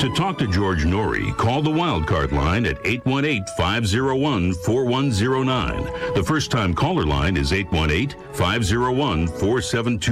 To talk to George Norrie, call the Wildcard line at 818-501-4109. The first-time caller line is 818-501-4721.